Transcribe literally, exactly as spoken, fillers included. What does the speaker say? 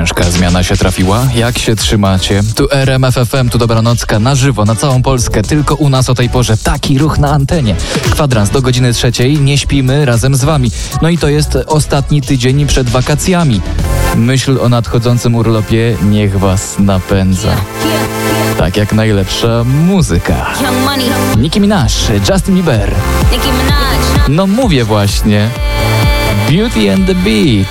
ciężka zmiana się trafiła. Jak się trzymacie? Tu R M F F M, tu Dobranocka, na żywo, na całą Polskę. Tylko u nas o tej porze taki ruch na antenie. Kwadrans do godziny trzeciej, nie śpimy razem z wami. No i to jest ostatni tydzień przed wakacjami. Myśl o nadchodzącym urlopie niech was napędza. Tak jak najlepsza muzyka. Nicki Minaj, Justin Bieber. No mówię właśnie. Beauty and the Beat.